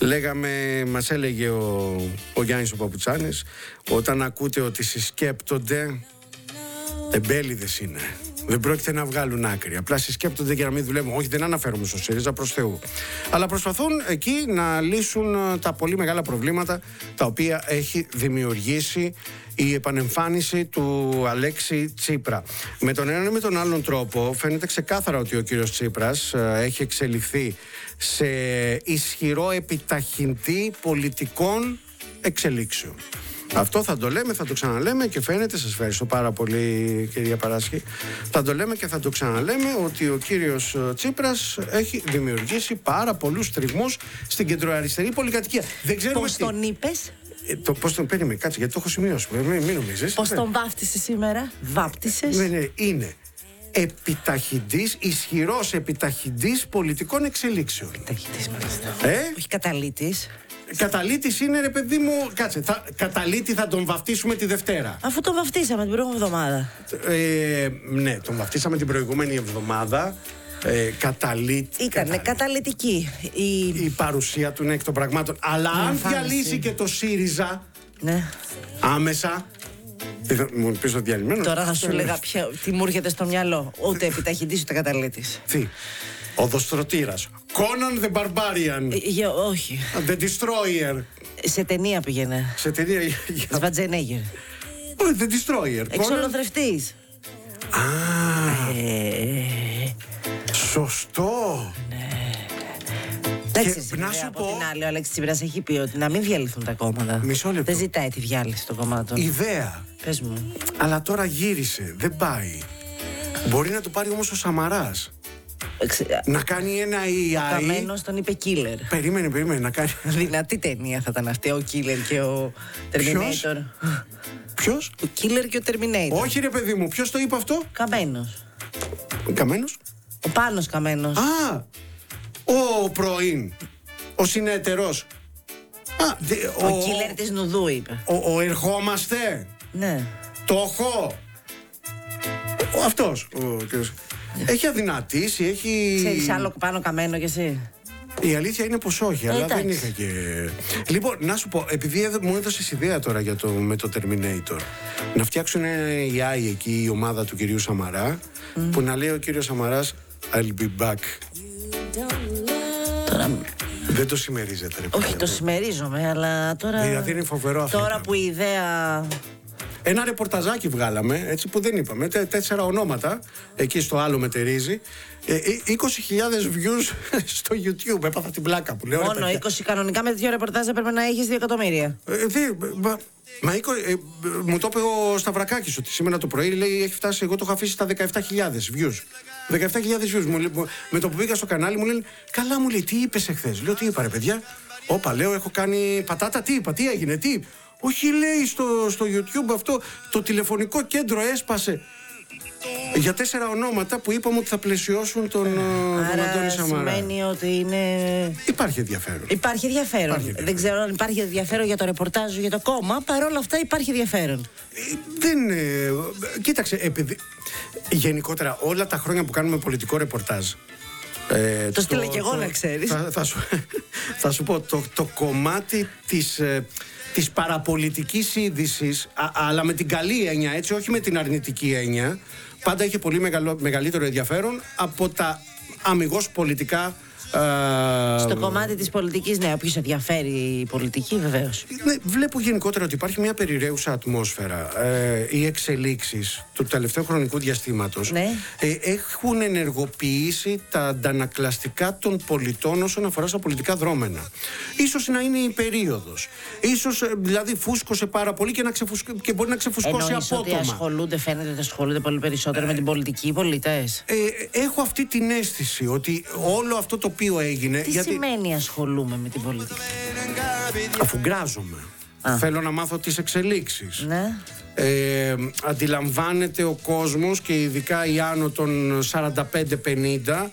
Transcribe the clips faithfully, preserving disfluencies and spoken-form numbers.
Λέγαμε, μας έλεγε ο, ο Γιάννης ο Παπουτσάνης, όταν ακούτε ότι συσκέπτονται, τεμπέληδες είναι. Δεν πρόκειται να βγάλουν άκρη. Απλά συσκέπτονται για να μην δουλεύουν. Όχι, δεν αναφέρομαι στο ΣΥΡΙΖΑ, προς Θεού. Αλλά προσπαθούν εκεί να λύσουν τα πολύ μεγάλα προβλήματα τα οποία έχει δημιουργήσει η επανεμφάνιση του Αλέξη Τσίπρα. Με τον έναν ή με τον άλλον τρόπο φαίνεται ξεκάθαρα ότι ο κύριος Τσίπρας έχει εξελιχθεί σε ισχυρό επιταχυντή πολιτικών εξελίξεων. Αυτό θα το λέμε, θα το ξαναλέμε και φαίνεται, σας ευχαριστώ πάρα πολύ κυρία Παράσχη, θα το λέμε και θα το ξαναλέμε ότι ο κύριος Τσίπρας έχει δημιουργήσει πάρα πολλούς τριγμούς στην κεντροαριστερή πολυκατοικία. Δεν ξέρουμε πώς τι... τον είπες? Ε, το, πώς τον περίμενε, κάτσε γιατί το έχω σημειώσει, μην, μην νομίζεις. Πώς τον βάφτισες σήμερα, βάπτισες? Ναι, ναι, είναι επιταχυντής, ισχυρός επιταχυντής πολιτικών εξελίξεων. Επιταχυντής, μάλιστα. Ε? Όχι καταλήτης. Καταλήτης είναι, ρε παιδί μου, κάτσε, θα, καταλήτη θα τον βαφτίσουμε τη Δευτέρα. Αφού τον βαφτίσαμε την προηγούμενη εβδομάδα. Ε, ναι, τον βαφτίσαμε την προηγούμενη εβδομάδα. Ε, καταλήτη, Ήτανε καταλή... καταλυτική η... η παρουσία του, ναι, εκ των πραγμάτων. Αλλά η αν εμφάνιση. διαλύσει και το ΣΥΡΙΖΑ, ναι, άμεσα. Μου πεις το διαλυμένο. Τώρα θα σου λέγα ποιο, τι μου έρχεται στο μυαλό. Ούτε επιταχυντής ούτε καταλήτης. Τι, οδοστρωτήρας. Conan the Barbarian. Ε, για, όχι. The Destroyer. Σε ταινία πήγαινε. Σε ταινία για... Σβατζενέγερ. The Destroyer. Εξολοθρευτής. Α, ε... σωστό. Ναι. Εντάξει, να σου από πω... την άλλη, ο Αλέξης Τσίπρας έχει πει ότι να μην διαλυθούν τα κόμματα. Μισό λεπτό. Δεν ζητάει τη διάλυση των κομμάτων. Ιδέα. Πες μου. Αλλά τώρα γύρισε, δεν πάει. Μπορεί να το πάρει όμως ο Σαμαράς. Εξε... Να κάνει ένα ι άι. Καμένος τον είπε Killer. Περίμενε, περίμενε να κάνει. Δυνατή ταινία θα ήταν αυτή, ο Killer και ο Terminator. Ποιος? Ο Killer και ο Terminator. Όχι ρε παιδί μου, ποιος το είπε αυτό? Καμένος. Καμένος? Ο Πάνος Καμένος. Α, ο πρώην. Ο συνεταιρός. Α, δε, ο, ο Killer της Νουδού είπε. Ο, ο ερχόμαστε. Ναι. Το έχω. Ο, αυτός. Ο, κύριος. Έχει αδυνατήσει, έχει... Ξέρεις άλλο πάνω Καμένο κι εσύ? Η αλήθεια είναι πως όχι, αλλά εντάξει. δεν είχα και... Λοιπόν, να σου πω, επειδή μου έδωσες ιδέα τώρα για το, με το Terminator, να φτιάξουν ένα ι άι εκεί η ομάδα του κυρίου Σαμαρά, mm. που να λέει ο κύριος Σαμαράς I'll be back. Τώρα... Δεν το συμμερίζεται, ρε όχι, παιδί. το συμμερίζομαι, αλλά τώρα... Δηλαδή είναι φοβερό αυτό. Τώρα που η ιδέα... Ένα ρεπορταζάκι βγάλαμε, έτσι που δεν είπαμε, τέ, τέσσερα ονόματα, εκεί στο άλλο μετερίζει, ε, είκοσι χιλιάδες views στο YouTube, έπαθα την πλάκα που λέω. Μόνο είκοσι κανονικά με δύο ρεπορτάζ έπρεπε να έχεις δύο εκατομμύρια. Ε, δι, μα, μα είκο, ε, μου το είπε ο Σταυρακάκης ότι σήμερα το πρωί λέει έχει φτάσει, εγώ το έχω αφήσει στα δεκαεπτά χιλιάδες views. δεκαεπτά χιλιάδες views. Μου, με το που πήγα στο κανάλι μου λένε, καλά μου λέει, τι είπες εχθές? Λέω, τι είπα ρε παιδιά? Όπα, λέω, έχω κάνει πατάτα, τι είπα, τι έγινε, τι είπα? Όχι, λέει, στο, στο YouTube αυτό το τηλεφωνικό κέντρο έσπασε για τέσσερα ονόματα που είπαμε ότι θα πλαισιώσουν τον, τον Αντώνη Σαμαρά. Σημαίνει ότι είναι... Υπάρχει ενδιαφέρον. Υπάρχει ενδιαφέρον. Υπάρχει ενδιαφέρον. Δεν ξέρω αν υπάρχει ενδιαφέρον για το ρεπορτάζ για το κόμμα. Παρ' όλα αυτά υπάρχει ενδιαφέρον. Ε, δεν... Ε, κοίταξε, επειδή, γενικότερα όλα τα χρόνια που κάνουμε πολιτικό ρεπορτάζ, Ε, το στείλα και εγώ να ξέρεις. Θα, θα, σου, θα σου πω, το, το κομμάτι της, ε, της παραπολιτικής είδησης, α, αλλά με την καλή έννοια, έτσι, όχι με την αρνητική έννοια, πάντα είχε πολύ μεγαλό, μεγαλύτερο ενδιαφέρον από τα αμιγώς πολιτικά. Uh, στο κομμάτι της πολιτικής, ναι, όποιος ενδιαφέρει η πολιτική, βεβαίως. Ναι, βλέπω γενικότερα ότι υπάρχει μια περιραίουσα ατμόσφαιρα. Ε, οι εξελίξεις του τελευταίου χρονικού διαστήματος, ναι, ε, έχουν ενεργοποιήσει τα αντανακλαστικά των πολιτών όσον αφορά στα πολιτικά δρόμενα. Ίσως να είναι η περίοδος. Ίσως δηλαδή φούσκωσε πάρα πολύ και, να ξεφουσκ... και μπορεί να ξεφουσκώσει εννοείς απότομα. Ότι ασχολούνται, φαίνεται ότι ασχολούνται πολύ περισσότερο ε, με την πολιτική οι πολίτες. Ε, έχω αυτή την αίσθηση ότι όλο αυτό το οποίο έγινε. Τι γιατί... σημαίνει ασχολούμαι με την πολιτική? Αφού γκράζομαι. Α. Θέλω να μάθω τις εξελίξεις. Ναι. Ε, αντιλαμβάνεται ο κόσμος και ειδικά οι άνω των σαράντα πέντε πενήντα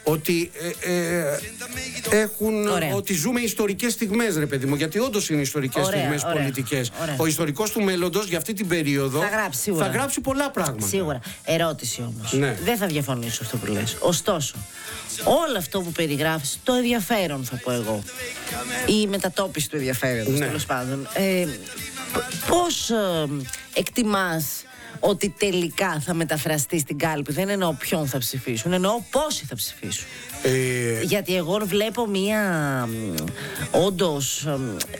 ότι ε, ε, έχουν, ότι ζούμε ιστορικές στιγμές, ρε παιδί μου, γιατί όντως είναι ιστορικές ωραία, στιγμές ωραία, πολιτικές. Ωραία. Ο ιστορικός του μέλλοντος για αυτή την περίοδο θα γράψει, θα γράψει πολλά πράγματα. Σίγουρα. Ερώτηση όμως. Ναι. Δεν θα διαφωνήσω αυτό που λες. Ωστόσο, όλο αυτό που περιγράφεις, το ενδιαφέρον θα πω εγώ, η μετατόπιση του ενδιαφέροντος, ναι. τέλος πάντων, ε, πώς ε, εκτιμάς ότι τελικά θα μεταφραστεί στην κάλπη? Δεν εννοώ ποιον θα ψηφίσουν, εννοώ πόσοι θα ψηφίσουν. Ε... Γιατί εγώ βλέπω μία όντως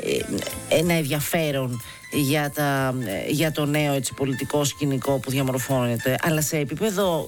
ε, ένα ενδιαφέρον για, τα, για το νέο έτσι, πολιτικό σκηνικό που διαμορφώνεται, αλλά σε επίπεδο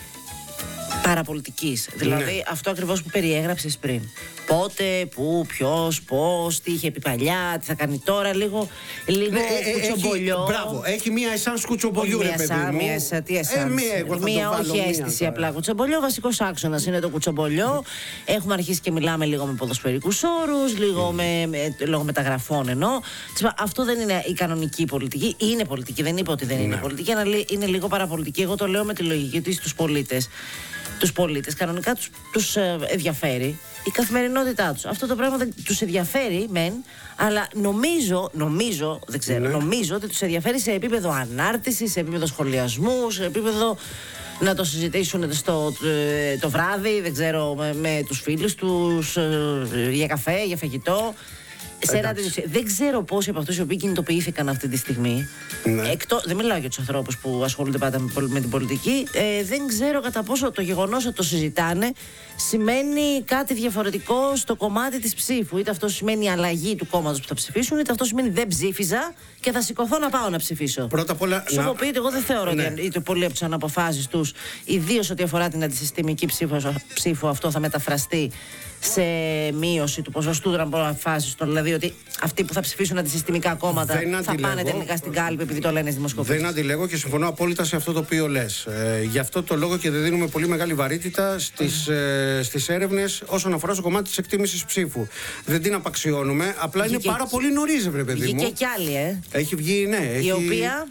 παραπολιτικής. Δηλαδή ναι. αυτό ακριβώς που περιέγραψες πριν. Πότε, πού, ποιος, πώς, τι είχε πει παλιά, τι θα κάνει τώρα, λίγο, λίγο ναι, κουτσομπολιό. Έχει, μπράβο, έχει μία εσάνς κουτσομπολιού, ρε παιδί μου. Μία εσάνς, τι εσάνς. Ε, μία, μία όχι αίσθηση μία, απλά κουτσομπολιό. Βασικός άξονας είναι το κουτσομπολιό. Mm. Έχουμε αρχίσει και μιλάμε λίγο με ποδοσφαιρικούς όρους, λίγο mm. με, με, λόγω μεταγραφών εννοώ. Αυτό δεν είναι η κανονική πολιτική. Είναι πολιτική, δεν είπα ότι δεν είναι ναι. πολιτική, αλλά είναι λίγο παραπολιτική. Εγώ το λέω με τη λογική ότι στους πολίτες. Τους πολίτες κανονικά τους, τους ε, ενδιαφέρει η καθημερινότητά τους. Αυτό το πράγμα δεν τους ενδιαφέρει μεν, αλλά νομίζω, νομίζω, δεν ξέρω, ναι. νομίζω ότι τους ενδιαφέρει σε επίπεδο ανάρτησης, σε επίπεδο σχολιασμού, σε επίπεδο να το συζητήσουν στο, το, το βράδυ, δεν ξέρω, με, με τους φίλους τους, ε, για καφέ, για φαγητό. Σε ένα δεν ξέρω πόσοι από αυτούς οι οποίοι κινητοποιήθηκαν αυτή τη στιγμή. Ναι. Εκτό, δεν μιλάω για τους ανθρώπους που ασχολούνται πάντα με, με την πολιτική. Ε, δεν ξέρω κατά πόσο το γεγονός ότι το συζητάνε σημαίνει κάτι διαφορετικό στο κομμάτι της ψήφου. Είτε αυτό σημαίνει αλλαγή του κόμματος που θα ψηφίσουν, είτε αυτό σημαίνει δεν ψήφιζα και θα σηκωθώ να πάω να ψηφίσω. Πρώτα απ' όλα. Σου πω, εγώ δεν θεωρώ ναι. ότι είτε πολλοί από τις αναποφάσεις τους, ιδίως ό,τι αφορά την αντισυστημική ψήφο, ψήφο, αυτό θα μεταφραστεί σε μείωση του ποσοστού των αποφάσεων. Δηλαδή ότι αυτοί που θα ψηφίσουν αντισυστημικά κόμματα δεν θα πάνε τελικά στην κάλπη επειδή το λένε στις δημοσκοπήσεις. Δεν αντιλέγω και συμφωνώ απόλυτα σε αυτό το οποίο λες. Ε, γι' αυτό το λόγο και δεν δίνουμε πολύ μεγάλη βαρύτητα στις, ε, στις έρευνες όσον αφορά στο κομμάτι της εκτίμησης ψήφου. Δεν την απαξιώνουμε. Απλά είναι και πάρα και... πολύ νωρίς, βρε παιδί μου. Βγήκε κι άλλη, ε. Έχει βγει, ναι. Έχει... Η οποία.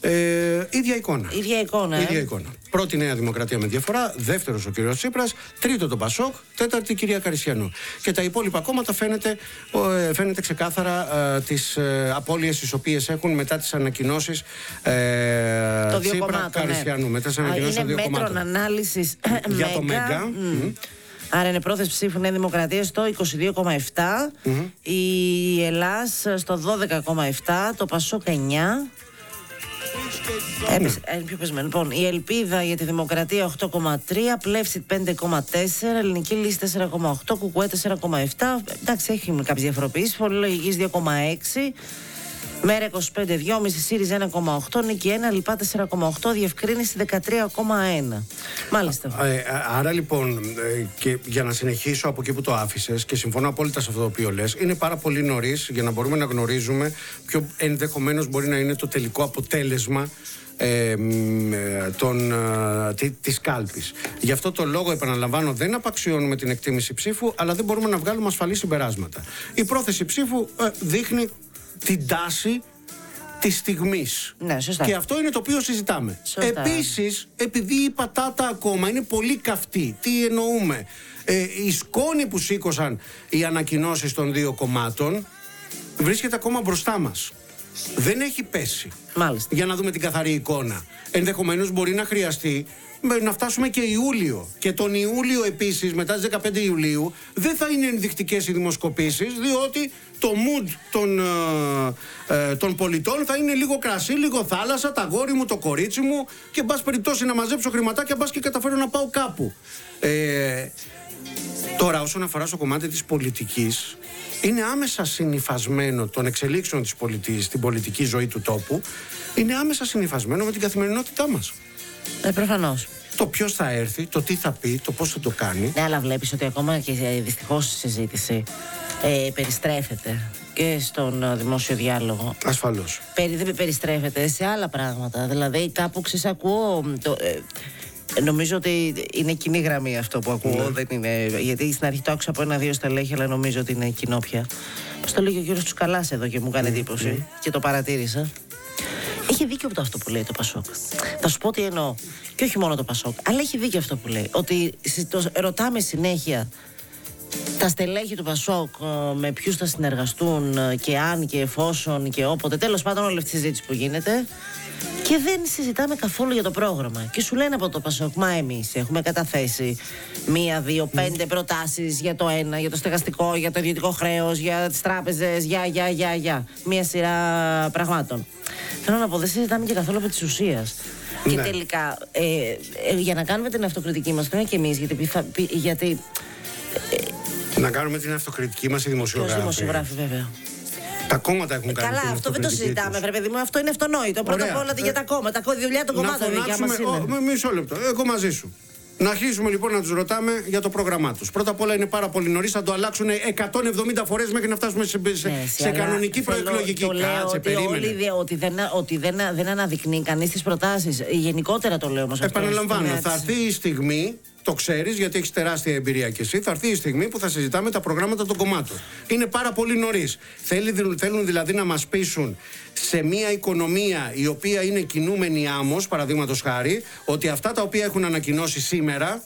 Ε, ίδια εικόνα. Ίδια εικόνα, ε. ίδια εικόνα. Πρώτη Νέα Δημοκρατία με διαφορά, δεύτερος ο κύριος Τσίπρας, τρίτο το Πασόκ, τέταρτη η κυρία Καρισιανού. Και τα υπόλοιπα κόμματα φαίνεται, φαίνεται ξεκάθαρα ε, τις ε, απώλειες τις οποίες έχουν μετά τις ανακοινώσεις ε, Τσίπρα Καρισιανού. Ναι. Μετά τις ανακοινώσεις των δύο κομμάτων. Είναι μέτρων ανάλυσης για το Μέγκα. Mm. Mm. Άρα είναι πρόθεση ψήφου Νέα Δημοκρατία στο είκοσι δύο κόμμα επτά, mm-hmm. η Ελλάς στο δώδεκα κόμμα επτά, το Πασόκ εννιά. Έπεσε, είναι πιο πεσμένο. Λοιπόν, η Ελπίδα για τη Δημοκρατία οκτώ κόμμα τρία, Πλεύσιτ πέντε κόμμα τέσσερα, Ελληνική Λύση τέσσερα κόμμα οκτώ, Κουκουέ τέσσερα κόμμα επτά. Εντάξει, έχει κάποιες διαφοροποιήσεις. Φορολογικής δύο κόμμα έξι, Μέρα είκοσι πέντε κόμμα δυόμισι, ΣΥΡΙΖΑ ένα κόμμα οκτώ, Νίκη ένα, ΛΥΠΑ τέσσερα κόμμα οκτώ, Διευκρίνηση δεκατρία κόμμα ένα. Μάλιστα. Α, ε, άρα λοιπόν, ε, και για να συνεχίσω από εκεί που το άφησες και συμφωνώ απόλυτα σε αυτό το οποίο λες, είναι πάρα πολύ νωρίς για να μπορούμε να γνωρίζουμε ποιο ενδεχομένως μπορεί να είναι το τελικό αποτέλεσμα Ε, τον, τη, της κάλπης. Γι' αυτό το λόγο, επαναλαμβάνω, δεν απαξιώνουμε την εκτίμηση ψήφου, αλλά δεν μπορούμε να βγάλουμε ασφαλή συμπεράσματα. Η πρόθεση ψήφου ε, δείχνει την τάση της στιγμής. Ναι, σωστά. Και αυτό είναι το οποίο συζητάμε. Σωστά. Επίσης, επειδή η πατάτα ακόμα είναι πολύ καυτή, τι εννοούμε? Ε, η σκόνη που σήκωσαν οι ανακοινώσεις των δύο κομμάτων βρίσκεται ακόμα μπροστά μας. Δεν έχει πέσει. Μάλιστα. Για να δούμε την καθαρή εικόνα. Ενδεχομένως μπορεί να χρειαστεί να φτάσουμε και Ιούλιο. Και τον Ιούλιο επίσης, μετά τις δεκαπέντε Ιουλίου, δεν θα είναι ενδεικτικές οι δημοσκοπήσεις, διότι το mood των, ε, των πολιτών θα είναι λίγο κρασί, λίγο θάλασσα, τα γόρι μου, το κορίτσι μου και εν πάση περιπτώσει να μαζέψω χρηματάκια, μπας και καταφέρω να πάω κάπου. Ε, τώρα, όσον αφορά στο κομμάτι της πολιτικής, είναι άμεσα συνυφασμένο των εξελίξεων της πολιτικής στην πολιτική ζωή του τόπου, είναι άμεσα συνυφασμένο με την καθημερινότητά μας. Ε, προφανώς. Το ποιος θα έρθει, το τι θα πει, το πώς θα το κάνει. Ναι, αλλά βλέπεις ότι ακόμα και δυστυχώς η συζήτηση ε, περιστρέφεται και στον ε, δημόσιο διάλογο. Ασφαλώς. Περι, δεν περιστρέφεται σε άλλα πράγματα. Δηλαδή, κάπου ξεσακούω. Το, ε, Νομίζω ότι είναι κοινή γραμμή αυτό που ακούω. Ναι. Δεν είναι, γιατί στην αρχή το άκουσα από ένα-δύο στελέχη, αλλά νομίζω ότι είναι κοινό πια. Πώς το λέγει ο κύριος Τσουκαλάς εδώ και μου κάνει εντύπωση. Mm. Και το παρατήρησα. Έχει δίκιο το αυτό που λέει το Πασόκ. Θα σου πω τι εννοώ. Και όχι μόνο το Πασόκ, αλλά έχει δίκιο αυτό που λέει. Ότι το ρωτάμε συνέχεια τα στελέχη του Πασόκ με ποιους θα συνεργαστούν και αν και εφόσον και όποτε. Τέλος πάντων, όλη αυτή η συζήτηση που γίνεται. Και δεν συζητάμε καθόλου για το πρόγραμμα. Και σου λένε από το Πασόκ, μα εμείς έχουμε καταθέσει μία, δύο, πέντε mm. προτάσεις για το ένα, για το στεγαστικό, για το ιδιωτικό χρέος, για τις τράπεζες, για, για, για, για. Μία σειρά πραγμάτων. Θέλω να πω, δεν συζητάμε και καθόλου από της ουσίας. Ναι. Και τελικά, ε, ε, για να κάνουμε την αυτοκριτική μας, το είναι και εμείς, γιατί. γιατί ε, να κάνουμε την αυτοκριτική μας οι δημοσιογράφοι. Οι δημοσιογράφοι, βέβαια. Τα κόμματα έχουν κάνει. Καλά, αυτό δεν το συζητάμε, βρε παιδί μου. Αυτό είναι αυτονόητο. Πρώτα απ' όλα για τα κόμματα. Η δουλειά των κομμάτων είναι. Μισό λεπτό. Εγώ μαζί σου. Να αρχίσουμε λοιπόν να τους ρωτάμε για το πρόγραμμά τους. Πρώτα απ' όλα είναι πάρα πολύ νωρίς, θα το αλλάξουν εκατόν εβδομήντα φορές μέχρι να φτάσουμε σε, σε, ναι, σε κανονική προεκλογική. Το λέω Κάτσε, ότι, όλοι, ότι, δεν, ότι δεν, δεν αναδεικνύει κανείς τις προτάσεις. Γενικότερα το λέω όμως. Επαναλαμβάνω, θα έρθει η στιγμή. Το ξέρεις, γιατί έχεις τεράστια εμπειρία κι εσύ. Θα έρθει η στιγμή που θα συζητάμε τα προγράμματα των κομμάτων. Είναι πάρα πολύ νωρίς. Θέλουν δηλαδή να μας πείσουν σε μια οικονομία η οποία είναι κινούμενη άμμος, παραδείγματος χάρη, ότι αυτά τα οποία έχουν ανακοινώσει σήμερα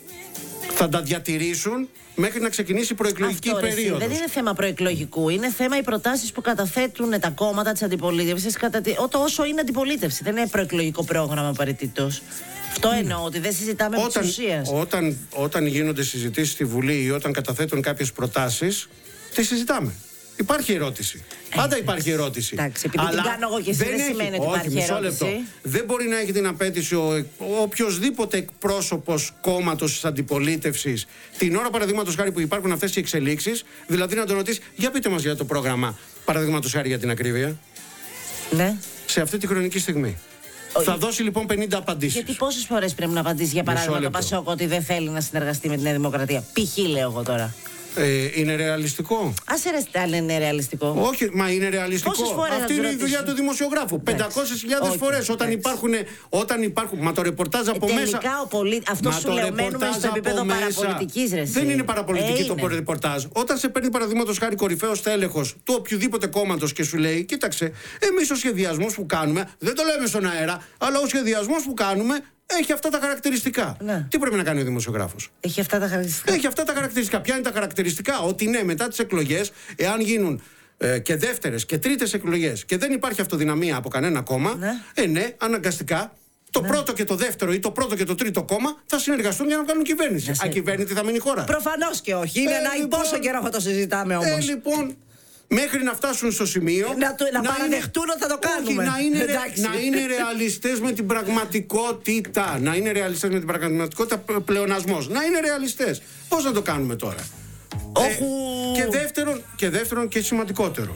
θα τα διατηρήσουν μέχρι να ξεκινήσει η προεκλογική Αυτό, περίοδος. Δεν είναι θέμα προεκλογικού. Είναι θέμα οι προτάσεις που καταθέτουν τα κόμματα της αντιπολίτευσης, κατα... όσο είναι αντιπολίτευση. Δεν είναι προεκλογικό πρόγραμμα απαραίτητος. Αυτό εννοώ, ότι δεν συζητάμε με της ουσίας. Όταν, όταν γίνονται συζητήσεις στη Βουλή ή όταν καταθέτουν κάποιες προτάσεις, τι συζητάμε. Υπάρχει ερώτηση. Ε, Πάντα υπάρχει ερώτηση. Εντάξει, επειδή την κάνω εγώ και εσύ δεν, δεν σημαίνει ότι υπάρχει όχι, ερώτηση. Λεπτό. Δεν μπορεί να έχει την απέτηση ο, ο οποιοσδήποτε εκπρόσωπος κόμματος της αντιπολίτευσης την ώρα, παραδείγματος χάρη, που υπάρχουν αυτές οι εξελίξεις, δηλαδή να τον ρωτήσει, για πείτε μας για το πρόγραμμα, παραδείγματος χάρη, για την ακρίβεια. Ναι. Σε αυτή τη χρονική στιγμή. Ο... Θα δώσει λοιπόν πενήντα απαντήσεις. Γιατί πόσες φορές πρέπει να απαντήσει, για παράδειγμα, το Πασόκ ότι δεν θέλει να συνεργαστεί με τη Νέα Δημοκρατία. Π.χ. λέω εγώ τώρα. Ε, είναι ρεαλιστικό. Άσε ρε, αν είναι ρεαλιστικό. Όχι, μα είναι ρεαλιστικό. Αυτή είναι η δουλειά του δημοσιογράφου. πεντακόσιες χιλιάδες φορές όταν υπάρχουν, όταν υπάρχουν. Μα το ρεπορτάζ από ε, μέσα. Ο πολί... Αυτό σου λέω, μένουμε στο επίπεδο παραπολιτικής, ρε. Δεν είναι παραπολιτική ε, το ρεπορτάζ. Όταν σε παίρνει, παραδείγματος χάρη, κορυφαίος τέλεχος του οποιοδήποτε κόμματος και σου λέει, κοίταξε, εμείς ο σχεδιασμός που κάνουμε, δεν το λέμε στον αέρα, αλλά ο σχεδιασμός που κάνουμε έχει αυτά τα χαρακτηριστικά. Ναι. Τι πρέπει να κάνει ο δημοσιογράφος? Έχει αυτά τα χαρακτηριστικά. Έχει αυτά τα χαρακτηριστικά. Ποια είναι τα χαρακτηριστικά? Ότι ναι, μετά τις εκλογές, εάν γίνουν ε, και δεύτερες και τρίτες εκλογές και δεν υπάρχει αυτοδυναμία από κανένα κόμμα, ναι, ε, ναι αναγκαστικά το ναι. πρώτο και το δεύτερο ή το πρώτο και το τρίτο κόμμα θα συνεργαστούν για να κάνουν κυβέρνηση. Ακυβέρνητη θα μείνει η χώρα. Προφανώς και όχι. Είναι ε, ένα λοιπόν, πόσο καιρό θα το συζητάμε όμως. Ε, λοιπόν, μέχρι να φτάσουν στο σημείο να, το, να, να παραδεχτούν ότι θα το κάνουμε. Όχι, να, είναι ρε, να είναι ρεαλιστές με την πραγματικότητα. Να είναι ρεαλιστές με την πραγματικότητα, πλεονασμός. Να είναι ρεαλιστές. Πώς να το κάνουμε τώρα? Ε, και, δεύτερον, και δεύτερον και σημαντικότερο.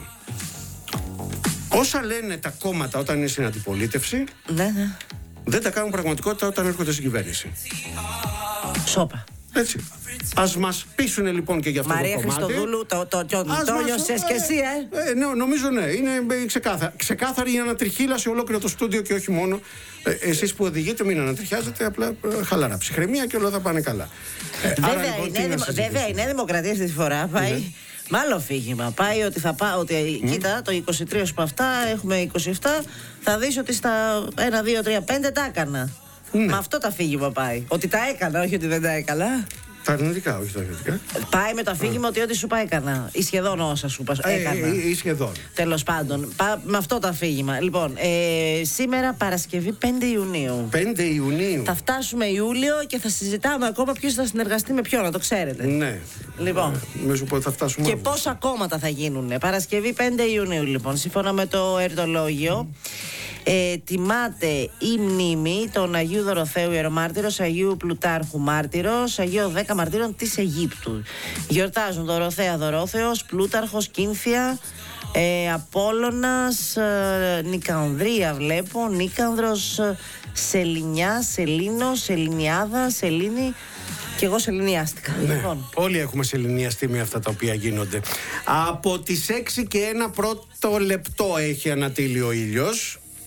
Όσα λένε τα κόμματα όταν είναι στην αντιπολίτευση, ναι, ναι, δεν τα κάνουν πραγματικότητα όταν έρχονται στην κυβέρνηση. Σόπα. Έτσι. Ας μας πείσουν λοιπόν και για αυτό Μαρία το κομμάτι. Μαρία Χριστοδούλου, το, το, το, το, το νιώσες και εσύ, ε. ε ναι, νομίζω ναι, είναι ξεκάθαρα. Ξεκάθαρη η ανατριχύλαση ολόκληρο το στούντιο και όχι μόνο. Ε, εσείς που οδηγείτε, μην ανατριχιάζετε, απλά ε, χαλαρά. Ψυχραιμία και όλα θα πάνε καλά. Ε, βέβαια, άρα, λοιπόν, η νέα, βέβαια η Νέα Δημοκρατία αυτή τη φορά πάει. Ναι. Με άλλο φύγημα. Πάει ότι θα πάει, ότι mm. κοίτα, το είκοσι τρία από αυτά, έχουμε είκοσι επτά, θα δεις ότι στα ένα, δύο, τρία, πέντε τα έκανα. Ναι. Με αυτό το αφήγημα πάει. Ότι τα έκανα, όχι ότι δεν τα έκανα. Τα αρνητικά, όχι τα αρνητικά. Πάει με το αφήγημα ότι ό,τι σου πάει έκανα. Ή σχεδόν όσα σου είπα. Έκανα. Ή, ή σχεδόν. Τέλος πάντων. Πά, με αυτό το αφήγημα. Λοιπόν, ε, σήμερα Παρασκευή πέντε Ιουνίου. πέντε Ιουνίου. Θα φτάσουμε Ιούλιο και θα συζητάμε ακόμα ποιος θα συνεργαστεί με ποιον, να το ξέρετε. Ναι. Λοιπόν. Μέσω που θα φτάσουμε. Και αύριο. πόσα κόμματα θα γίνουν. Παρασκευή πέντε Ιουνίου, λοιπόν. Σύμφωνα με το ερτολόγιο. Mm. Ε, τιμάται η μνήμη των Αγίου Δωροθέου Ιερομάρτυρος, Αγίου Πλουτάρχου Μάρτυρος, Αγίου δέκα Μαρτύρων της Αιγύπτου. Γιορτάζουν Δωροθέα Δωρόθεος, Πλούταρχος, Κίνθια, ε, Απόλλωνας, ε, Νικανδρία βλέπω, Νίκανδρος, ε, Σελινιά, Σελίνο, Σελινιάδα, Σελήνη. Και εγώ σεληνιάστηκα. Ναι. Λοιπόν. Όλοι έχουμε σεληνιαστεί με αυτά τα οποία γίνονται. Από τις έξι και ένα πρώτο λεπτό έχει ανατείλει ο ήλιος.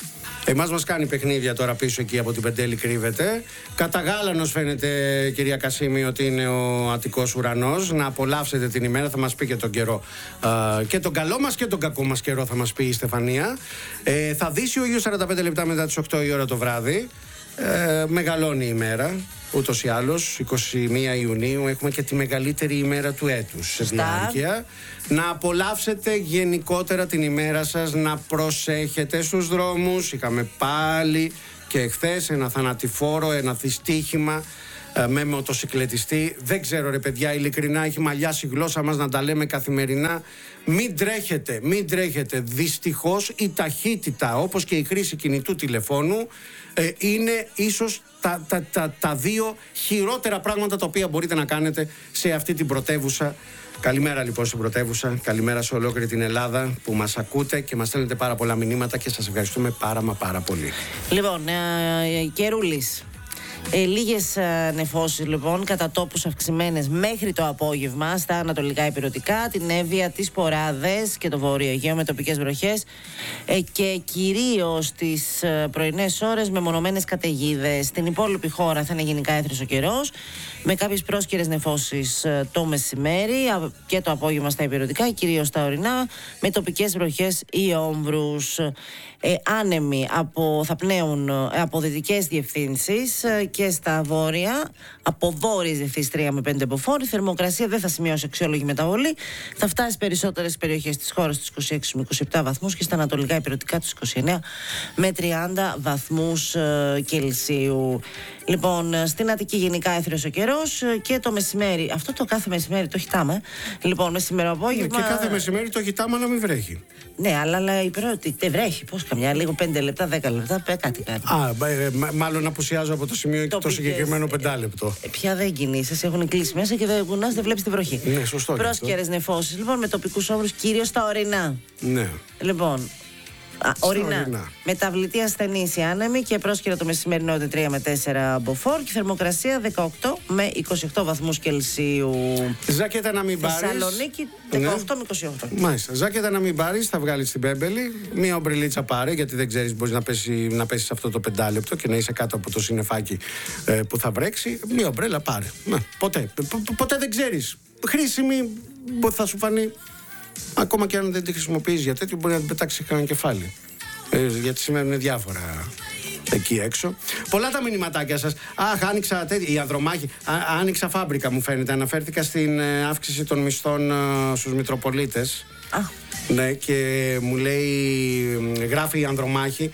Εμάς μας κάνει παιχνίδια τώρα πίσω εκεί από την Πεντέλη κρύβεται. Κατά γάλανος φαίνεται, κυρία Κασίμη, ότι είναι ο Αττικός ουρανός. Να απολαύσετε την ημέρα, θα μας πει και τον καιρό. Α, και τον καλό μας και τον κακό μας καιρό θα μας πει η Στεφανία. Ε, θα δύσει ο ήλιος σαράντα πέντε λεπτά μετά τις οκτώ η ώρα το βράδυ. Ε, μεγαλώνει η ημέρα, ούτως ή άλλως, εικοστή πρώτη Ιουνίου έχουμε και τη μεγαλύτερη ημέρα του έτους σε διάρκεια. Να απολαύσετε γενικότερα την ημέρα σας, να προσέχετε στους δρόμους. Είχαμε πάλι και χθες ένα θανατηφόρο, ένα δυστύχημα ε, με μοτοσυκλετιστή. Δεν ξέρω ρε παιδιά, ειλικρινά έχει μαλλιάσει η γλώσσα μας να τα λέμε καθημερινά. Μην τρέχετε, μην τρέχετε. Δυστυχώς η ταχύτητα, όπως και η χρήση κινητού τηλεφώνου, ε, είναι ίσως τα, τα, τα, τα δύο χειρότερα πράγματα τα οποία μπορείτε να κάνετε σε αυτή την πρωτεύουσα. Καλημέρα λοιπόν στην πρωτεύουσα, καλημέρα σε ολόκληρη την Ελλάδα που μας ακούτε και μας στέλνετε πάρα πολλά μηνύματα και σας ευχαριστούμε πάρα μα πάρα πολύ. Λοιπόν, ε, Κερούλης. Ε, λίγες ε, νεφώσεις λοιπόν κατά τόπους αυξημένες μέχρι το απόγευμα στα ανατολικά ηπειρωτικά, την Εύβοια, τις Ποράδες και το Βόρειο Αιγαίο με τοπικές βροχές ε, και κυρίως τις ε, πρωινές ώρες με μονομένες καταιγίδες. Στην υπόλοιπη χώρα θα είναι γενικά έθριος ο καιρός με κάποιες πρόσκαιρες νεφώσεις ε, το μεσημέρι α, και το απόγευμα στα ηπειρωτικά, κυρίως στα ορεινά με τοπικές βροχές ή όμβρους. Ε, άνεμοι από, θα πνέουν από δυτικές διευθύνσεις ε, και στα βόρεια από βόρειες διευθύνσεις τρία με πέντε μποφόρ. Η θερμοκρασία δεν θα σημειώσει αξιόλογη μεταβολή. Θα φτάσει σε περισσότερες περιοχές της χώρας στους είκοσι έξι με είκοσι επτά βαθμούς και στα ανατολικά ηπειρωτικά τους είκοσι εννέα με τριάντα βαθμούς ε, Κελσίου. Λοιπόν, στην Αττική γενικά έθριος ο καιρός και το μεσημέρι. Αυτό το κάθε μεσημέρι το χιτάμε. Λοιπόν, μεσημέρι απόγευμα. Ναι, και κάθε μεσημέρι το χιτάμε να μην βρέχει. Ναι, αλλά, αλλά η πρώτη δεν βρέχει. Πώς καμιά, λίγο πέντε λεπτά, δέκα λεπτά, πέ, κάτι κάτι. Α, ε, μάλλον απουσιάζω από το σημείο το, το συγκεκριμένο ε, πεντάλεπτο. Ε, πια δεν κινείσαι, έχουν κλείσει μέσα και δεν κουνάς, δεν βλέπεις τη βροχή. Ναι, σωστό. Πρόσκαιρες νεφώσεις, λοιπόν, με τοπικούς όμβρους, κυρίως στα ορεινά. Ναι. Λοιπόν. Α, ορεινά. Μεταβλητή ασθενής η άνεμη και πρόσκαιρα το μεσημερινό τρία με τέσσερα μποφόρ και θερμοκρασία δεκαοκτώ με είκοσι οκτώ βαθμούς Κελσίου. Ζάκετα να μην πάρεις. Θεσσαλονίκη δεκαοκτώ με είκοσι οκτώ. Μάλιστα. Ζάκετα να μην πάρεις, θα βγάλεις την Πέμπελη. Μία ομπρελίτσα πάρε, γιατί δεν ξέρεις, μπορείς να πέσει να πέσεις αυτό το πεντάλεπτο και να είσαι κάτω από το συννεφάκι ε, που θα βρέξει. Μία ομπρέλα πάρε. Ναι, ποτέ. Π- ποτέ δεν ξέρεις. Χρήσιμη θα σου φανεί. Ακόμα και αν δεν τη χρησιμοποιείς για τέτοιο, μπορεί να την πετάξει κανένα κεφάλι. Ε, γιατί σημαίνουν διάφορα εκεί έξω. Πολλά τα μηνυματάκια σας. Αχ, άνοιξα τέτοια. Η Ανδρομάχη. Α, άνοιξα φάμπρικα, μου φαίνεται. Αναφέρθηκα στην ε, αύξηση των μισθών ε, στους Μητροπολίτες. Α. Ναι, και μου λέει, γράφει η Ανδρομάχη,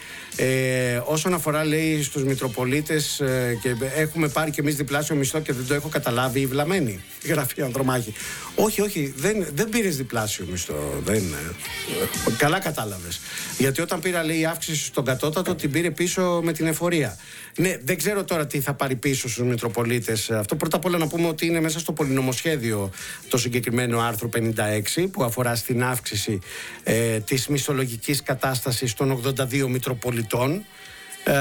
ε, όσον αφορά, λέει, στους Μητροπολίτες ε, και έχουμε πάρει και εμείς διπλάσιο μισθό και δεν το έχω καταλάβει η βλαμμένη. Γράφει η Ανδρομάχη. Όχι, όχι, δεν, δεν πήρες διπλάσιο μισθό. Δεν, ε, καλά κατάλαβες. Γιατί όταν πήρα, λέει, η αύξηση στον κατώτατο, την πήρε πίσω με την εφορία. Ναι, δεν ξέρω τώρα τι θα πάρει πίσω στους Μητροπολίτες. Αυτό πρώτα απ' όλα να πούμε ότι είναι μέσα στο πολυνομοσχέδιο το συγκεκριμένο άρθρο πενήντα έξι που αφορά στην αύξηση ε, της μισθολογικής κατάστασης των ογδόντα δύο Μητροπολιτών. Ε,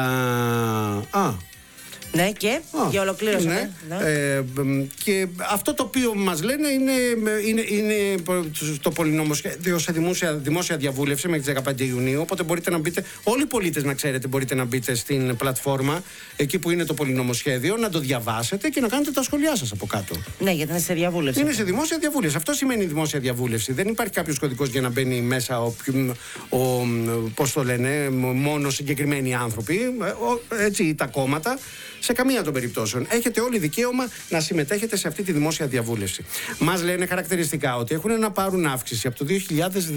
α, Ναι, και για ολοκλήρωση. Ναι. Ναι. Ε, και αυτό το οποίο μας λένε είναι, είναι, είναι το πολυνομοσχέδιο σε δημόσια, δημόσια διαβούλευση μέχρι τις δεκαπέντε Ιουνίου. Οπότε μπορείτε να μπείτε, όλοι οι πολίτες να ξέρετε, μπορείτε να μπείτε στην πλατφόρμα εκεί που είναι το πολυνομοσχέδιο, να το διαβάσετε και να κάνετε τα σχόλιά σας από κάτω. Ναι, γιατί είναι σε διαβούλευση. Είναι σε δημόσια διαβούλευση. Αυτό σημαίνει δημόσια διαβούλευση. Δεν υπάρχει κάποιος κωδικός για να μπαίνει μέσα ο, ο, ο, πώς το λένε, μόνο συγκεκριμένοι άνθρωποι, έτσι, τα κόμματα. Σε καμία των περιπτώσεων. Έχετε όλοι δικαίωμα να συμμετέχετε σε αυτή τη δημόσια διαβούλευση. Μας λένε χαρακτηριστικά ότι έχουν να πάρουν αύξηση από το δύο χιλιάδες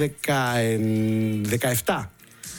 δεκαεπτά.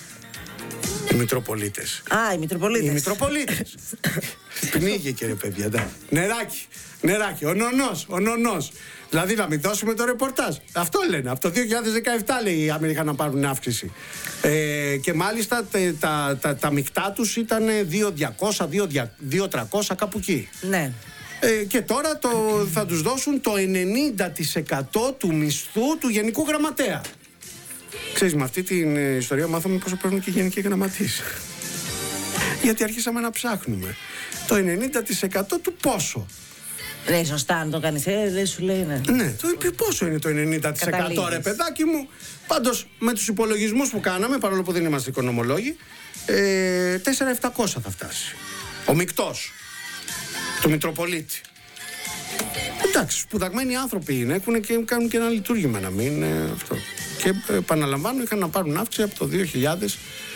Οι Μητροπολίτες. Α, οι Μητροπολίτες. Οι Μητροπολίτες. Πνίγηκε ρε παιδιά. Ναι. Νεράκι. Νεράκι. Ο νονός. Ο νονός. Δηλαδή να μην δώσουμε το ρεπορτάζ. Αυτό λένε. Από το δύο χιλιάδες δεκαεπτά λέει οι Αμερικανοί να πάρουν αύξηση. Ε, και μάλιστα τα, τα, τα, τα μεικτά τους ήταν δύο χιλιάδες διακόσια, δύο χιλιάδες τριακόσια κάπου εκεί. Ναι. Ε, και τώρα το, θα τους δώσουν το ενενήντα τοις εκατό του μισθού του Γενικού Γραμματέα. Ξέρεις, με αυτή την ιστορία μάθαμε πόσο παίρνουν και οι Γενικοί Γραμματείς. Γιατί αρχίσαμε να ψάχνουμε. Το ενενήντα τοις εκατό του πόσο. Ρε, σωστά, αν το κάνεις, ε, δεν σου λέει, ναι. Ναι, το, πόσο είναι το ενενήντα τοις εκατό, καταλήγεις, ρε παιδάκι μου. Πάντως, με τους υπολογισμούς που κάναμε, παρόλο που δεν είμαστε οικονομολόγοι, ε, τέσσερα χιλιάδες επτακόσια θα φτάσει. Ο μεικτός του Μητροπολίτη. Εντάξει, σπουδαγμένοι άνθρωποι είναι, έχουν και κάνουν και ένα λειτουργήμα να μην είναι αυτό. Και επαναλαμβάνω, είχαν να πάρουν αύξηση από το δύο χιλιάδες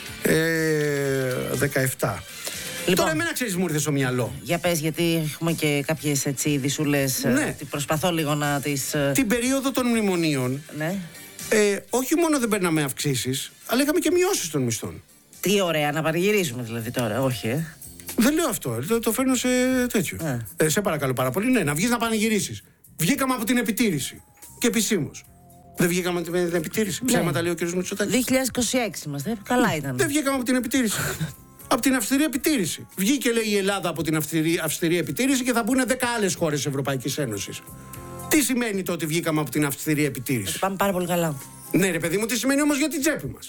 δεκαεπτά. Λοιπόν, τώρα εμένα ξέρεις μου ήρθε στο μυαλό. Για πες, γιατί έχουμε και κάποιες έτσι ειδισούλες. Ναι. Προσπαθώ λίγο να τις... Την περίοδο των μνημονίων, ναι. ε, όχι μόνο δεν παίρναμε αυξήσεις, αλλά είχαμε και μειώσεις των μισθών. Τι ωραία, να πανηγυρίζουμε δηλαδή τώρα, όχι ε. Δεν λέω αυτό, το, το φέρνω σε τέτοιο. Ε, σε παρακαλώ πάρα πολύ, ναι, να βγεις να πανηγυρίσεις. Βγήκαμε από την επιτήρηση και επισήμως. Δεν βγήκαμε από την επιτήρηση. Ναι. Ψέματα λέει ο κ. Μητσοτάκης. δύο χιλιάδες είκοσι έξι είμαστε, καλά ήταν. Δεν βγήκαμε από την επιτήρηση. Από την αυστηρή επιτήρηση. Βγήκε, λέει, η Ελλάδα από την αυστηρή, αυστηρή επιτήρηση και θα μπουν δέκα άλλες χώρες της Ευρωπαϊκής Ένωσης. Τι σημαίνει το ότι βγήκαμε από την αυστηρή επιτήρηση? Πάμε πάρα πολύ καλά. Ναι, ρε παιδί μου, τι σημαίνει όμως για την τσέπη μας?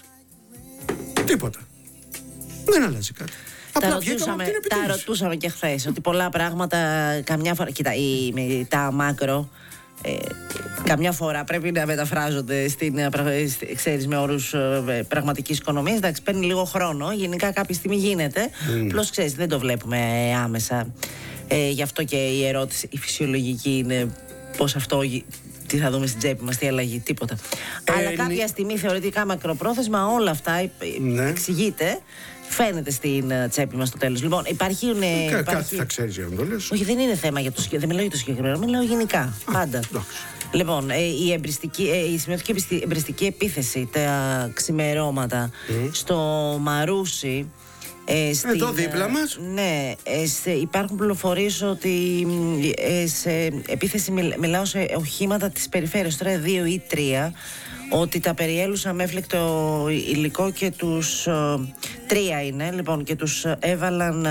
Τίποτα. Δεν αλλάζει κάτι. Τα ρωτούσαμε, τα ρωτούσαμε και χθες ότι πολλά πράγματα καμιά φορά. Κοίτα, η, η, τα μάκρο. Ε, καμιά φορά πρέπει να μεταφράζονται στην, ξέρεις, με όρους ε, πραγματικής οικονομίας. Εντάξει, παίρνει λίγο χρόνο. Γενικά κάποια στιγμή γίνεται. Mm. Απλώς ξέρεις, δεν το βλέπουμε άμεσα. Ε, γι' αυτό και η ερώτηση, η φυσιολογική είναι πώς αυτό, τι θα δούμε στην τσέπη μας, τι αλλαγή, τίποτα. Ε, Αλλά ε, κάποια στιγμή θεωρητικά μακροπρόθεσμα όλα αυτά ναι. εξηγείται. Φαίνεται στην τσέπη μας στο τέλος. Λοιπόν, υπάρχει. Ναι, Κα, υπάρχει... Κάτι θα ξέρεις για να το λες. Όχι, δεν είναι θέμα για το συγκεκριμένο. Δεν μιλάω για το συγκεκριμένο, μιλάω γενικά. Α, πάντα. Εντάξει. Λοιπόν, ε, η, εμπριστική, ε, η σημειώθηκε εμπριστική επίθεση τα ξημερώματα mm. στο Μαρούσι. Ε, στην, Εδώ δίπλα μας. Ναι, ε, σε, υπάρχουν πληροφορίες ότι ε, σε επίθεση μιλ, μιλάω σε οχήματα της περιφέρειας, τώρα δύο ή τρία, ότι τα περιέλουσαν με έφλεκτο υλικό και τους ε, τρία είναι, λοιπόν, και τους έβαλαν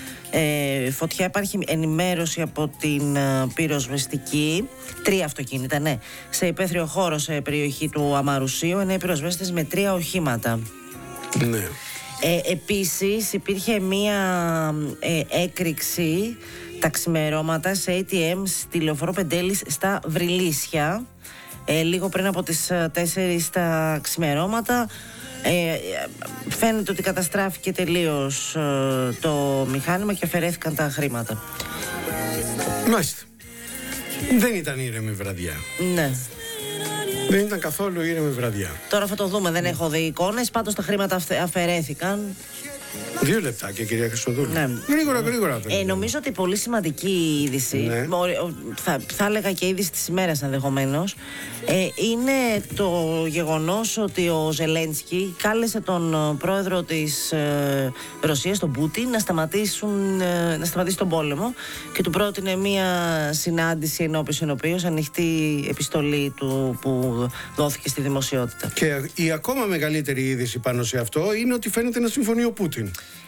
ε, φωτιά. Υπάρχει ενημέρωση από την ε, πυροσβεστική, τρία αυτοκίνητα, ναι, σε υπαίθριο χώρο σε περιοχή του Αμαρουσίου, είναι πυροσβέστες με τρία οχήματα. Ναι. Ε, επίσης υπήρχε μία ε, έκρηξη τα ξημερώματα σε έι τι εμ στη Λεωφόρο Πεντέλης στα Βρυλίσια, ε, λίγο πριν από τις τέσσερις τα ξημερώματα. Ε, φαίνεται ότι καταστράφηκε τελείως ε, το μηχάνημα και αφαιρέθηκαν τα χρήματα. Μάλιστα. Δεν ήταν ήρεμη βραδιά. Ναι. Δεν ήταν καθόλου ήρεμη βραδιά. Τώρα θα το δούμε, δεν έχω δει εικόνες. Πάντως τα χρήματα αφαιρέθηκαν. Δύο λεπτάκια, κυρία Χριστοδούλου. Ναι. Γρήγορα, γρήγορα. Ε, νομίζω ότι πολύ σημαντική είδηση, ναι. θα, θα έλεγα και είδηση της ημέρας ενδεχομένως, ε, είναι το γεγονός ότι ο Ζελένσκι κάλεσε τον πρόεδρο της ε, Ρωσίας, τον Πούτιν, να, σταματήσουν, ε, να σταματήσει τον πόλεμο και του πρότεινε μία συνάντηση ενώπιος ενώπιος, ανοιχτή επιστολή του που δόθηκε στη δημοσιότητα. Και η ακόμα μεγαλύτερη είδηση πάνω σε αυτό είναι ότι φαίνεται να συμφωνεί ο Πούτιν.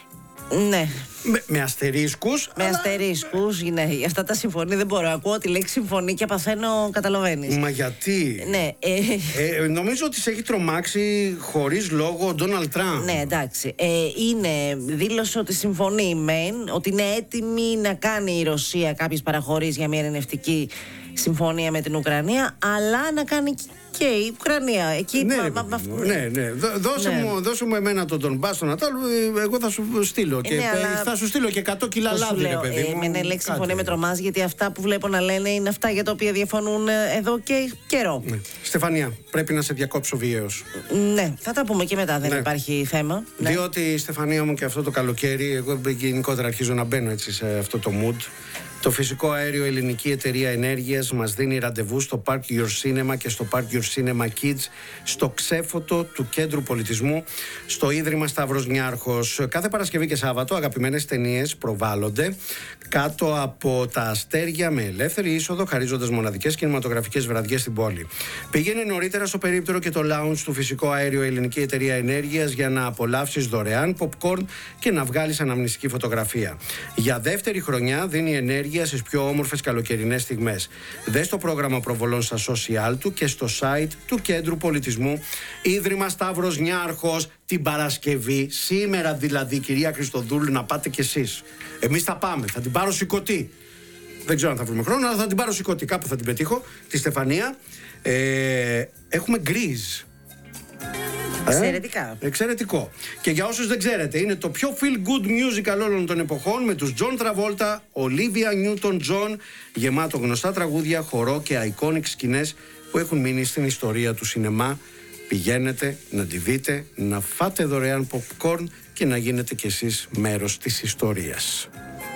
Ναι. Με, με αστερίσκους. Με αλλά... αστερίσκους, ναι. Αυτά τα συμφωνεί δεν μπορώ. Ακούω τη λέξη συμφωνεί και παθαίνω, καταλαβαίνεις. Μα γιατί? Ναι. Ε... Ε, νομίζω ότι σε έχει τρομάξει χωρίς λόγο ο Ντόναλντ Τραμπ. Ναι, εντάξει. Ε, είναι, δήλωσε ότι συμφωνεί μεν, ότι είναι έτοιμη να κάνει η Ρωσία κάποιες παραχωρήσεις για μια ειρηνευτική συμφωνία με την Ουκρανία, αλλά να κάνει και η Ουκρανία. Εκεί ναι, μα, ρε, μα, μα, ναι, ναι. Δώσε, ναι. Μου, δώσε μου εμένα τον Ντονμπάς στον Νατάλ, εγώ θα σου στείλω. Και, ναι, θα σου στείλω και εκατό κιλά λάδι, ρε παιδί μου. Με ναι, λέξη συμφωνία με τρομάζει, γιατί αυτά που βλέπω να λένε είναι αυτά για τα οποία διαφωνούν εδώ και καιρό. Ναι. Στεφανία, πρέπει να σε διακόψω βιαίως. Ναι, θα τα πούμε και μετά, δεν ναι. υπάρχει θέμα. Διότι, ναι. Στεφανία μου, και αυτό το καλοκαίρι, εγώ γενικότερα αρχίζω να μπαίνω έτσι σε αυτό το mood. Το φυσικό αέριο Ελληνική Εταιρεία Ενέργειας μας δίνει ραντεβού στο Park Your Cinema και στο Park Your Cinema Kids, στο ξέφωτο του Κέντρου Πολιτισμού, στο Ίδρυμα Σταύρος Νιάρχος. Κάθε Παρασκευή και Σάββατο αγαπημένες ταινίες προβάλλονται κάτω από τα αστέρια με ελεύθερη είσοδο, χαρίζοντας μοναδικές κινηματογραφικές βραδιές στην πόλη. Πήγαινε νωρίτερα στο περίπτερο και το lounge του Φυσικό Αέριο Ελληνική Εταιρεία Ενέργειας για να απολαύσεις δωρεάν popcorn και να βγάλεις αναμνηστική φωτογραφία. Για δεύτερη χρονιά δίνει ενέργεια στις πιο όμορφες καλοκαιρινές στιγμές. Δες το πρόγραμμα προβολών στα social του και στο site του Κέντρου Πολιτισμού. Ίδρυμα Σταύρος Νιάρχος, την Παρασκευή, σήμερα δηλαδή, κυρία Χριστοδούλου, να πάτε κι εσείς. Εμείς θα πάμε, θα την πάρω σηκωτή. Δεν ξέρω αν θα βρούμε χρόνο, αλλά θα την πάρω σηκωτή. Κάπου θα την πετύχω, τη Στεφανία. Ε, έχουμε γκριζ. Εξαιρετικά. Ε? Εξαιρετικό. Και για όσους δεν ξέρετε, είναι το πιο feel good musical όλων των εποχών, με τους John Travolta, Olivia Newton-John, γεμάτο γνωστά τραγούδια, χορό και iconic σκηνές που έχουν μείνει στην ιστορία του σινεμά. Πηγαίνετε να τη δείτε, να φάτε δωρεάν popcorn και να γίνετε κι εσείς μέρος της ιστορίας.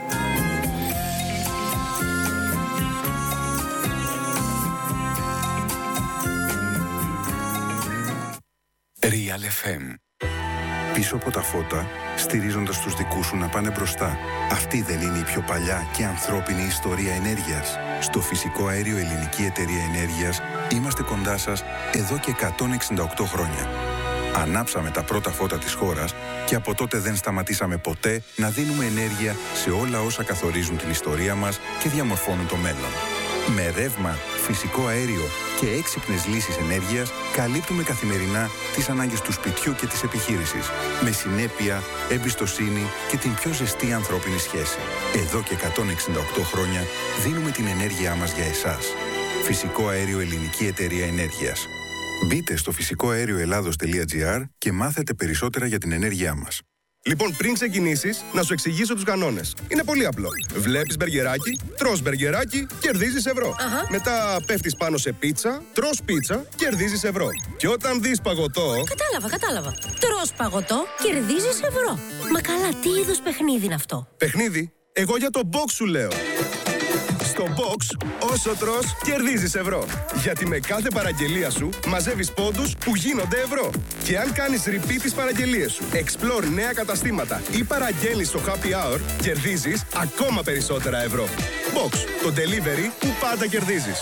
Real εφ εμ. Πίσω από τα φώτα, στηρίζοντας τους δικούς σου να πάνε μπροστά. Αυτή δεν είναι η πιο παλιά και ανθρώπινη ιστορία ενέργειας? Στο Φυσικό Αέριο Ελληνική Εταιρεία Ενέργειας είμαστε κοντά σας εδώ και εκατόν εξήντα οκτώ χρόνια. Ανάψαμε τα πρώτα φώτα της χώρας και από τότε δεν σταματήσαμε ποτέ να δίνουμε ενέργεια σε όλα όσα καθορίζουν την ιστορία μας και διαμορφώνουν το μέλλον. Με ρεύμα, φυσικό αέριο και έξυπνες λύσεις ενέργειας καλύπτουμε καθημερινά τις ανάγκες του σπιτιού και της επιχείρησης. Με συνέπεια, εμπιστοσύνη και την πιο ζεστή ανθρώπινη σχέση. Εδώ και εκατόν εξήντα οκτώ χρόνια δίνουμε την ενέργειά μας για εσάς. Φυσικό Αέριο Ελληνική Εταιρεία Ενέργειας. Μπείτε στο φυσικό αέριο ελλάδος τελεία τζι άρ και μάθετε περισσότερα για την ενέργειά μας. Λοιπόν, πριν ξεκινήσεις, να σου εξηγήσω τους κανόνες. Είναι πολύ απλό. Βλέπεις μπεργκεράκι, τρως μπεργκεράκι, κερδίζεις ευρώ. Αχα. Μετά πέφτεις πάνω σε πίτσα, τρως πίτσα, κερδίζεις ευρώ. Και όταν δεις παγωτό... Κατάλαβα, κατάλαβα. Τρως παγωτό, κερδίζεις ευρώ. Μα καλά, τι είδους παιχνίδι είναι αυτό? Παιχνίδι? Εγώ για το box σου λέω. Στο box, όσο τρως, κερδίζεις ευρώ. Γιατί με κάθε παραγγελία σου μαζεύεις πόντους που γίνονται ευρώ. Και αν κάνεις repeat τις παραγγελίες σου, explore νέα καταστήματα ή παραγγέλνεις στο happy hour, κερδίζεις ακόμα περισσότερα ευρώ. Box, το delivery που πάντα κερδίζεις.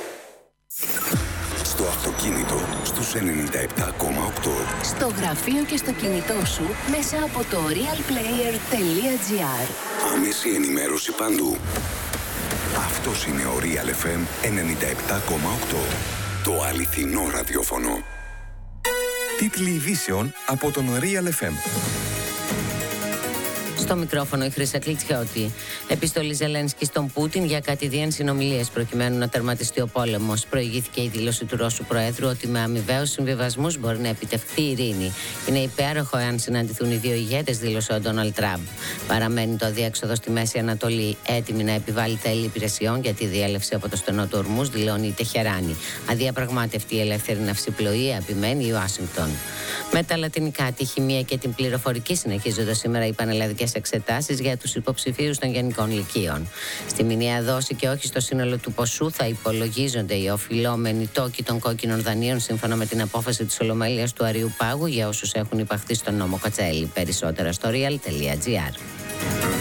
Στο αυτοκίνητο, στους ενενήντα επτά κόμμα οκτώ. Στο γραφείο και στο κινητό σου, μέσα από το real player τελεία τζι άρ. Άμεση ενημέρωση παντού. Αυτός είναι ο Real εφ εμ ενενήντα επτά κόμμα οκτώ. Το αληθινό ραδιόφωνο. Τίτλοι ειδήσεων από τον Real εφ εμ. Στο μικρόφωνο η Χρύσα Κλιτσιώτη. Επιστολή Ζελένσκι στον Πούτιν για κατηδίαν συνομιλίες προκειμένου να τερματιστεί ο πόλεμος. Προηγήθηκε η δήλωση του Ρώσου Προέδρου ότι με αμοιβαίους συμβιβασμούς μπορεί να επιτευχθεί η ειρήνη. Είναι υπέροχο εάν συναντηθούν οι δύο ηγέτες, δήλωσε ο Ντόναλντ Τραμπ. Παραμένει το αδιέξοδο στη Μέση Ανατολή, έτοιμη να επιβάλλει τέλη υπηρεσιών για τη διέλευση από το στενό του Ορμούζ, δηλώνει η Τεχεράνη. Αδιαπραγμάτευτη η ελεύθερη ναυσιπλοεία, επιμένει η Ουάσιγκτον. Με τα λατινικά, τη χημεία και την πληροφορική συνεχίζονται σήμερα οι πανελλαδικές εξετάσεις για τους υποψηφίους των γενικών λυκείων. Στη μηνιαία δόση και όχι στο σύνολο του ποσού θα υπολογίζονται οι οφειλόμενοι τόκοι των κόκκινων δανείων σύμφωνα με την απόφαση της Ολομέλειας του Αριού Πάγου για όσους έχουν υπαχθεί στον νόμο Κοτσέλη. Περισσότερα στο real τελεία τζι άρ.